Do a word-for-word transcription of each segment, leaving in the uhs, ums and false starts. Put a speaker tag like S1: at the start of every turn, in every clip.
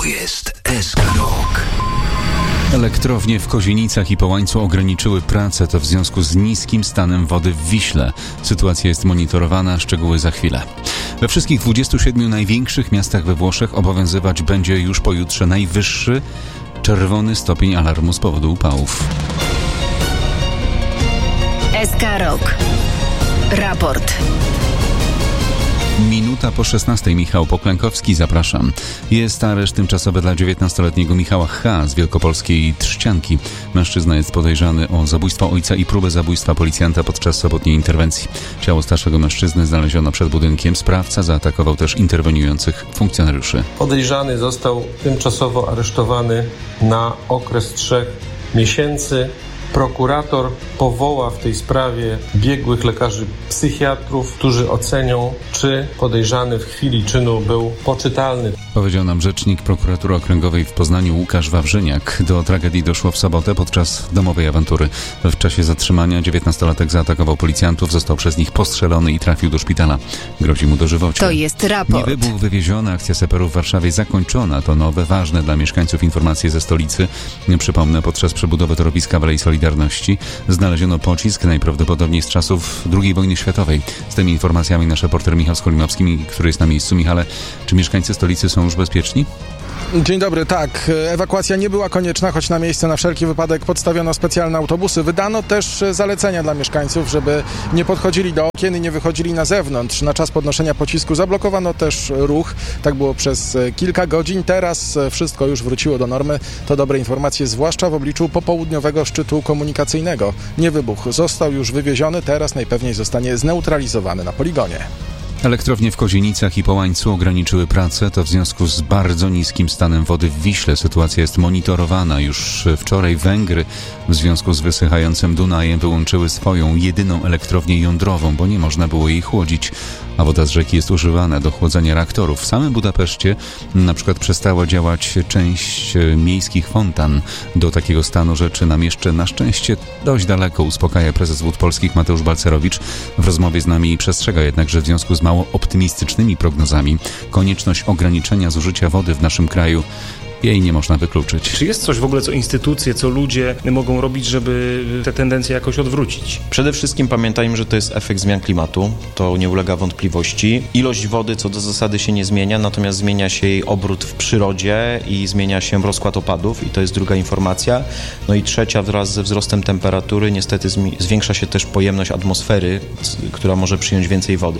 S1: To jest S K Rock.
S2: Elektrownie w Kozienicach i Połańcu ograniczyły pracę, to w związku z niskim stanem wody w Wiśle. Sytuacja jest monitorowana, szczegóły za chwilę. We wszystkich dwudziestu siedmiu największych miastach we Włoszech obowiązywać będzie już pojutrze najwyższy czerwony stopień alarmu z powodu upałów.
S3: S K Rock. Raport.
S2: Minuta po szesnastej. Michał Poklękowski, zapraszam. Jest areszt tymczasowy dla dziewiętnastoletniego Michała H. z wielkopolskiej Trzcianki. Mężczyzna jest podejrzany o zabójstwo ojca i próbę zabójstwa policjanta podczas sobotniej interwencji. Ciało starszego mężczyzny znaleziono przed budynkiem. Sprawca zaatakował też interweniujących funkcjonariuszy.
S4: Podejrzany został tymczasowo aresztowany na okres trzech miesięcy. Prokurator powoła w tej sprawie biegłych lekarzy psychiatrów, którzy ocenią, czy podejrzany w chwili czynu był poczytalny.
S2: Powiedział nam rzecznik Prokuratury Okręgowej w Poznaniu Łukasz Wawrzyniak. Do tragedii doszło w sobotę podczas domowej awantury. W czasie zatrzymania dziewiętnastolatek zaatakował policjantów, został przez nich postrzelony i trafił do szpitala. Grozi mu dożywocie.
S3: To jest raport.
S2: Nie wybuch wywieziony, akcja saperów w Warszawie zakończona. To nowe, ważne dla mieszkańców informacje ze stolicy. Przypomnę, podczas przebudowy torowiska w Alei Solidarności znaleziono pocisk, najprawdopodobniej z czasów drugiej wojny światowej. Z tymi informacjami nasz reporter Michał Skolimowski, który jest na miejscu. Michale, czy mieszkańcy stolicy są już bezpieczni?
S5: Dzień dobry, tak. Ewakuacja nie była konieczna, choć na miejsce na wszelki wypadek podstawiono specjalne autobusy. Wydano też zalecenia dla mieszkańców, żeby nie podchodzili do okien i nie wychodzili na zewnątrz. Na czas podnoszenia pocisku zablokowano też ruch. Tak było przez kilka godzin. Teraz wszystko już wróciło do normy. To dobre informacje, zwłaszcza w obliczu popołudniowego szczytu komunikacyjnego. Niewybuch został już wywieziony, teraz najpewniej zostanie zneutralizowany na poligonie.
S2: Elektrownie w Kozienicach i Połańcu ograniczyły pracę, to w związku z bardzo niskim stanem wody w Wiśle. Sytuacja jest monitorowana. Już wczoraj Węgry w związku z wysychającym Dunajem wyłączyły swoją jedyną elektrownię jądrową, bo nie można było jej chłodzić, a woda z rzeki jest używana do chłodzenia reaktorów. W samym Budapeszcie na przykład przestała działać część miejskich fontan. Do takiego stanu rzeczy nam jeszcze na szczęście dość daleko, uspokaja prezes Wód Polskich Mateusz Balcerowicz. W rozmowie z nami przestrzega jednak, że w związku z mało optymistycznymi prognozami konieczność ograniczenia zużycia wody w naszym kraju jej nie można wykluczyć.
S6: Czy jest coś w ogóle, co instytucje, co ludzie mogą robić, żeby te tendencje jakoś odwrócić?
S7: Przede wszystkim pamiętajmy, że to jest efekt zmian klimatu, to nie ulega wątpliwości. Ilość wody co do zasady się nie zmienia, natomiast zmienia się jej obrót w przyrodzie i zmienia się rozkład opadów i to jest druga informacja. No i trzecia, wraz ze wzrostem temperatury niestety zwiększa się też pojemność atmosfery, która może przyjąć więcej wody.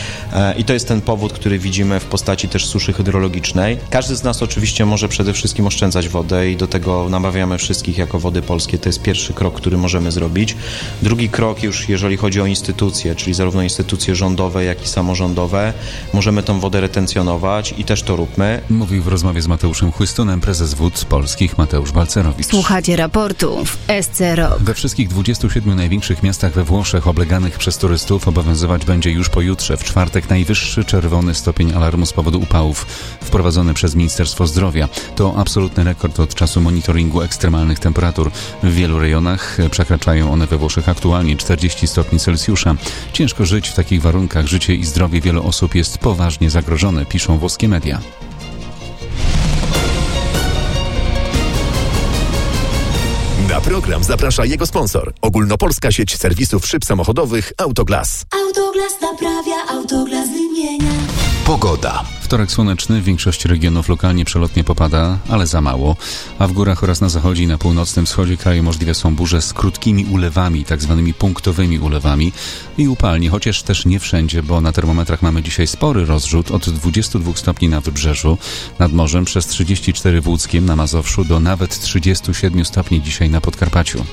S7: I to jest ten powód, który widzimy w postaci też suszy hydrologicznej. Każdy z nas oczywiście może przede wszystkim oszczędzać wodę i do tego namawiamy wszystkich jako Wody Polskie. To jest pierwszy krok, który możemy zrobić. Drugi krok już, jeżeli chodzi o instytucje, czyli zarówno instytucje rządowe, jak i samorządowe, możemy tą wodę retencjonować i też to róbmy.
S2: Mówił w rozmowie z Mateuszem Chłystunem prezes Wód Polskich Mateusz Balcerowicz.
S3: Słuchacie raportu w S C Rock.
S2: We wszystkich dwudziestu siedmiu największych miastach we Włoszech obleganych przez turystów obowiązywać będzie już pojutrze, w czwartek, najwyższy czerwony stopień alarmu z powodu upałów wprowadzony przez Ministerstwo Zdrowia. To absolutny rekord od czasu monitoringu ekstremalnych temperatur. W wielu rejonach przekraczają one we Włoszech aktualnie czterdzieści stopni Celsjusza. Ciężko żyć w takich warunkach. Życie i zdrowie wielu osób jest poważnie zagrożone, piszą włoskie media.
S8: Na program zaprasza jego sponsor. Ogólnopolska sieć serwisów szyb samochodowych Autoglas.
S9: Autoglas naprawia, Autoglas wymienia.
S2: Pogoda. Wtorek słoneczny, w większości regionów lokalnie przelotnie popada, ale za mało. A w górach oraz na zachodzie i na północnym wschodzie kraju możliwe są burze z krótkimi ulewami, tak zwanymi punktowymi ulewami i upalnie, chociaż też nie wszędzie, bo na termometrach mamy dzisiaj spory rozrzut od dwudziestu dwóch stopni na Wybrzeżu, nad morzem przez trzydzieści cztery w Łódzkiem, na Mazowszu do nawet trzydziestu siedmiu stopni dzisiaj na Podkarpaciu.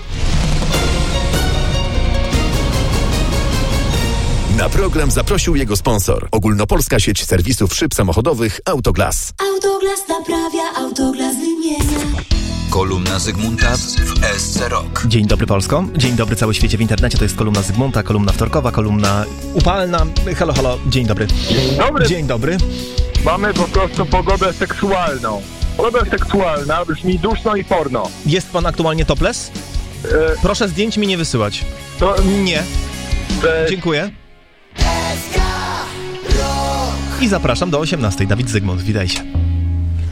S8: Na program zaprosił jego sponsor. Ogólnopolska sieć serwisów szyb samochodowych Autoglas.
S9: Autoglas naprawia, Autoglas wymienia.
S1: Kolumna Zygmunta w S C Rock.
S10: Dzień dobry Polsko, dzień dobry cały świecie w internecie, to jest kolumna Zygmunta, kolumna wtorkowa, kolumna upalna. Halo, halo, dzień dobry.
S11: Dzień dobry.
S10: Dzień dobry.
S11: Mamy po prostu pogodę seksualną. Pogoda seksualna brzmi duszno i porno.
S10: Jest pan aktualnie topless? E... Proszę zdjęć mi nie wysyłać.
S11: To...
S10: Nie.
S11: Cześć.
S10: Dziękuję. I zapraszam do osiemnastej. Dawid Zygmunt, witajcie.